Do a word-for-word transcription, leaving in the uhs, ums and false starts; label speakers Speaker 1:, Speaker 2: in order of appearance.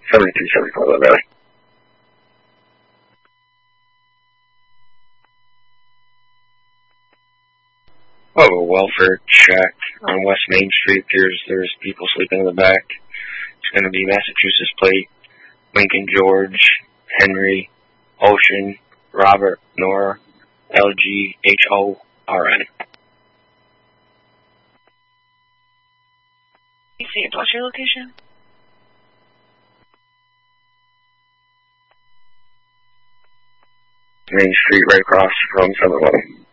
Speaker 1: seventy-three seventy-four, Love Valley. Oh, a welfare shack on West Main Street. There's there's people sleeping in the back. It's going to be Massachusetts plate, Lincoln George, Henry, Ocean, Robert, Nora, L G H O R N.
Speaker 2: You see it. What's your location?
Speaker 1: Main Street, right across from seven eleven.